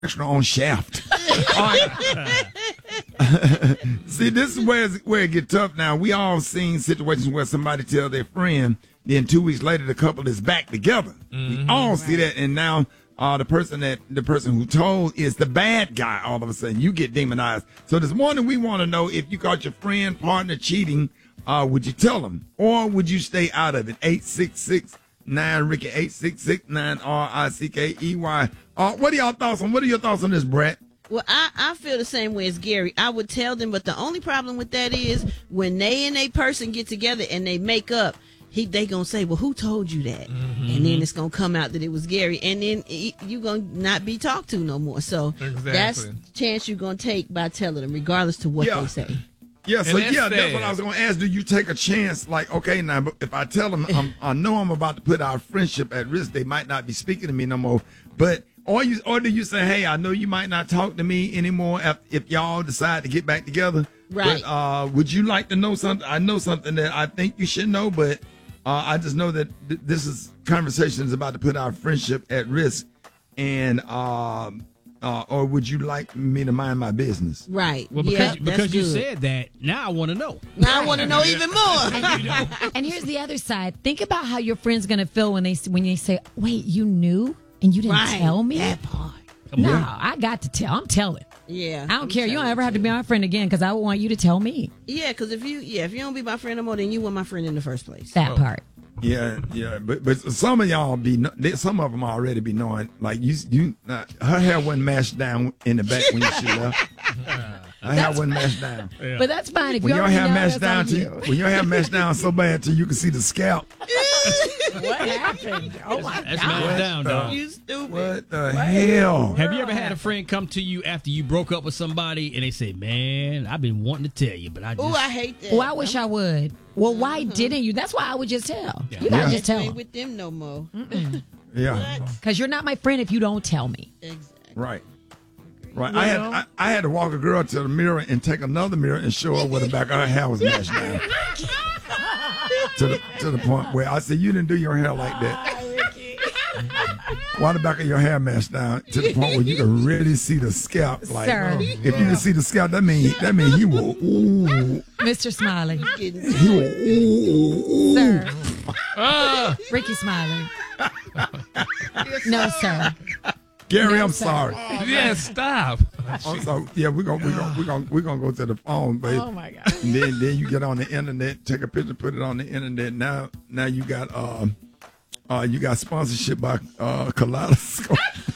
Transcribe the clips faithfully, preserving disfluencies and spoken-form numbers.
extra on shaft. All right. See, this is where, where it gets tough now. We all seen situations where somebody tell their friend, then two weeks later the couple is back together. Mm-hmm. We all see that, and now uh, the person that the person who told is the bad guy. All of a sudden, you get demonized. So this morning, we want to know if you caught your friend, partner cheating, uh, would you tell them, or would you stay out of it? Eight six six nine Ricky, eight six six nine R I C K E Y. Uh, what are y'all thoughts on? What are your thoughts on this, Brett? Well, I, I feel the same way as Gary. I would tell them, but the only problem with that is when they and a person get together and they make up, he they gonna say, well, who told you that? Mm-hmm. And then it's gonna come out that it was Gary, and then it, you gonna not be talked to no more. So exactly. That's the chance you're gonna take by telling them, regardless to what yeah. they say. Yeah, so that's yeah, sad. That's what I was gonna ask. Do you take a chance? Like, okay, now, but if I tell them, I'm, I know I'm about to put our friendship at risk, they might not be speaking to me no more. But or you, or do you say, hey, I know you might not talk to me anymore if, if y'all decide to get back together. Right. But uh, would you like to know something? I know something that I think you should know, but uh, I just know that th- this is conversation is about to put our friendship at risk. And um, uh, or would you like me to mind my business? Right. Well, because, yeah, because you said that, now I want to know. Now I want to know even more. and, and here's the other side. Think about how your friend's going to feel when they when they say, wait, you knew? And you didn't right. tell me? That part. No, I got to tell. I'm telling. Yeah. I don't I'm care. You don't ever have too. to be my friend again because I want you to tell me. Yeah, because if you yeah, if you don't be my friend no more, then you were my friend in the first place. That oh. part. Yeah, yeah, but but some of y'all be some of them already be knowing. Like you, you, uh, her hair wasn't mashed down in the back when she left. Her hair wasn't mashed down. Yeah. But that's fine if when you your hair know, mashed down to you. when your hair mashed down so bad till you can see the scalp. What happened? Oh my that's God! mashed down, dog. You stupid. What the what hell? Have you ever had a friend come to you after you broke up with somebody and they say, "Man, I've been wanting to tell you, but I just." Oh, I hate that. Well, I wish I would. Well, why mm-hmm. didn't you? That's why I would just tell. Yeah. You gotta yeah. just tell. Ain't with them no more. Yeah. Because you're not my friend if you don't tell me. Exactly. Right. Right. Well, I had I, I had to walk a girl to the mirror and take another mirror and show her where the back of her hair was mashed down. to the to the point where I said, you didn't do your hair like that. Why the back of your hair mashed down to the point where you can really see the scalp? Like, Sir. Uh, if you can see the scalp, that means that means he will. Ooh. Mister Smiley. He will. Ooh. Sir. Uh. Ricky Smiley. No, sir. Gary, no, I'm sir. sorry. Oh, yeah, stop. Also, yeah, we're gonna we're gonna we're gonna we're gonna go to the phone, baby. Oh my God. And then then you get on the internet, take a picture, put it on the internet. Now now you got um uh you got sponsorship by uh Kaleidoscope.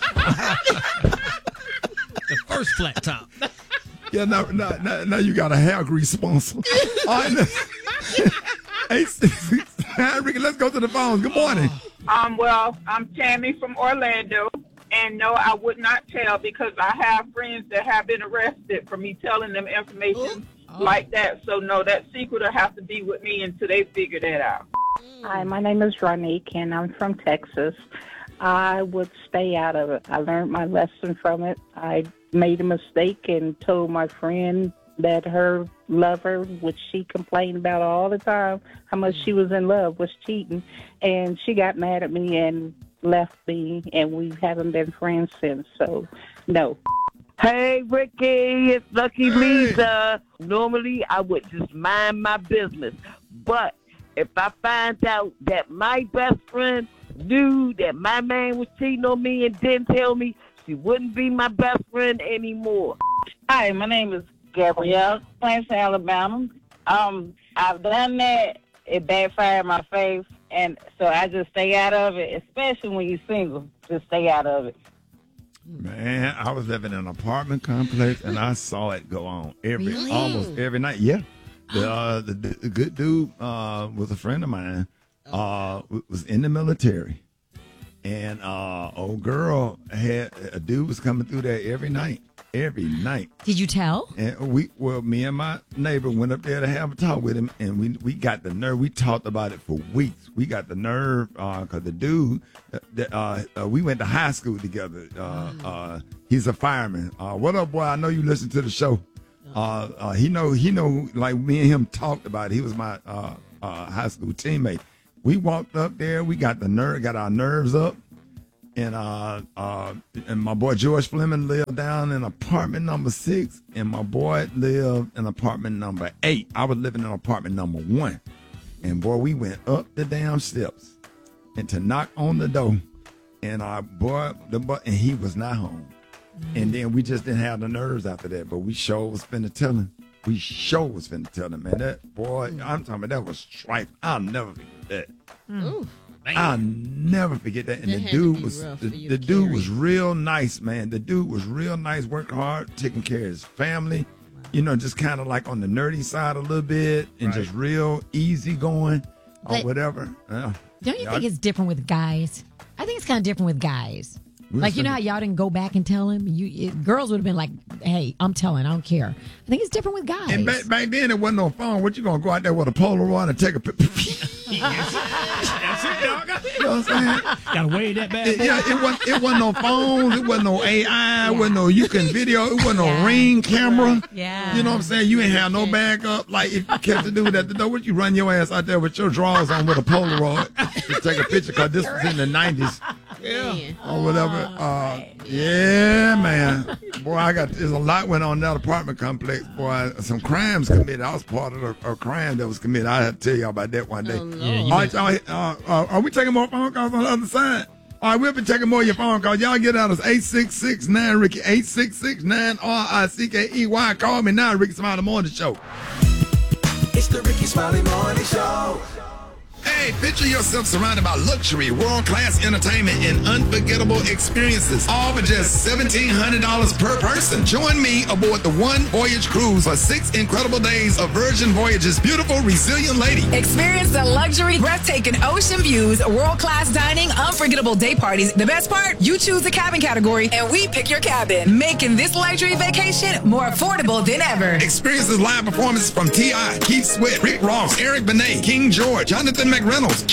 The first flat top. Yeah, now now now, now you got a hair grease sponsor. All right, hey, Ricky, let's go to the phone. Good morning. Um, well, I'm Tammy from Orlando, and no, I would not tell because I have friends that have been arrested for me telling them information oh. like that. So, no, that secret will have to be with me until they figure that out. Hi, my name is Ronique, and I'm from Texas. I would stay out of it. I learned my lesson from it. I made a mistake and told my friend that her lover, which she complained about all the time, how much she was in love, was cheating. And she got mad at me and left me, and we haven't been friends since. So, no. Hey, Ricky, it's Lucky hey. Lisa. Normally, I would just mind my business. But if I find out that my best friend knew that my man was cheating on me and didn't tell me, she wouldn't be my best friend anymore. Hi, my name is Gabrielle, Plants, Alabama. Um, I've done that. It backfired in my face, and so I just stay out of it, especially when you're single. Just stay out of it. Man, I was living in an apartment complex, and I saw it go on every, really? almost every night. Yeah, the, uh, the, the good dude uh, was a friend of mine. Uh, was in the military, and uh, old girl had a dude was coming through there every night. Every night. Did you tell? And we, well, me and my neighbor went up there to have a talk with him, and we we got the nerve. We talked about it for weeks. We got the nerve because uh, the dude, uh, uh, uh, we went to high school together. Uh, uh, he's a fireman. Uh, what up, boy? I know you listen to the show. Uh, uh, he know he know like me and him talked about it. He was my uh, uh, high school teammate. We walked up there. We got the nerve, got our nerves up. And uh, uh, and my boy George Fleming lived down in apartment number six, and my boy lived in apartment number eight. I was living in apartment number one, and boy, we went up the damn steps, and to knock on the door, and our boy, the boy, and he was not home, and then we just didn't have the nerves after that. But we sure was finna tell him. We sure was finna tell him, man. That boy, I'm talking about that was strife. I'll never forget that. Ooh. I'll never forget that. And That the had to dude be was rough the, for you the to dude carry. was real nice, man. The dude was real nice, worked hard, taking care of his family. You know, just kind of like on the nerdy side a little bit, and Right. just real easy going or But- whatever. Yeah. Don't you Yeah, think I- it's different with guys? I think it's kind of different with guys. We Like, was you know how thinking- y'all didn't go back and tell him? You it, girls would have been like, hey, I'm telling, I don't care. I think it's different with guys. And back, back then, there wasn't no phone. What you gonna go out there with a Polaroid and take a picture? That's it, dog. You know what I'm saying? Gotta weigh that bad It, boy. yeah, it wasn't. It wasn't no phones. It wasn't no A I. It wasn't no you can video. It wasn't no Yeah. ring camera. Yeah. You know what I'm saying? You ain't have no backup. Like if you catch the dude at the door, what you run your ass out there with your drawers on with a Polaroid to take a picture? Cause this was in the nineties Man. or whatever. Uh, yeah, man. Boy, I got there's a lot went on in that apartment complex. Boy, some crimes committed. I was part of a, a crime that was committed. I have to tell y'all about that one day. Oh, no. Yeah, you All right, y'all, uh, uh, are we taking more phone calls on the other side? All right, we'll be taking more of your phone calls. Y'all get out of eight six six nine Ricky, eight six six nine R I C K E Y. Call me now, Ricky Smiley Morning Show. It's the Ricky Smiley Morning Show. Hey, picture yourself surrounded by luxury, world-class entertainment, and unforgettable experiences, all for just seventeen hundred dollars per person. Join me aboard the One Voyage Cruise for six incredible days of Virgin Voyage's beautiful, resilient lady. Experience the luxury, breathtaking ocean views, world-class dining, unforgettable day parties. The best part? You choose the cabin category, and we pick your cabin, making this luxury vacation more affordable than ever. Experiences live performances from T I, Keith Sweat, Rick Ross, Eric Benet, King George, Jonathan McReynolds,